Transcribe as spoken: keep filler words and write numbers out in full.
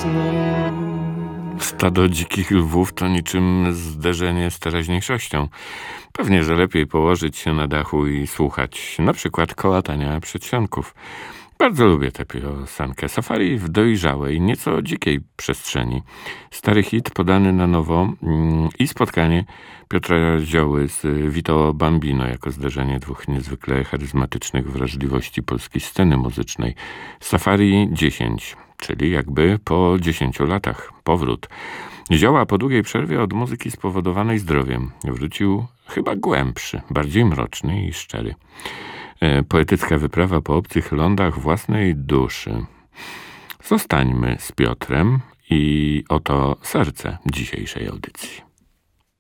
Stado dzikich lwów to niczym zderzenie z teraźniejszością. Pewnie, że lepiej położyć się na dachu i słuchać, na przykład kołatania przedsionków. Bardzo lubię tę piosenkę. Safari w dojrzałej, nieco dzikiej przestrzeni. Stary hit podany na nowo mm, i spotkanie Piotra Zioły z Vito Bambino jako zderzenie dwóch niezwykle charyzmatycznych wrażliwości polskiej sceny muzycznej. Safari dziesięć, czyli jakby po dziesięciu latach. Powrót. Zioła po długiej przerwie od muzyki spowodowanej zdrowiem wrócił chyba głębszy, bardziej mroczny i szczery. Poetycka wyprawa po obcych lądach własnej duszy. Zostańmy z Piotrem i oto serce dzisiejszej audycji.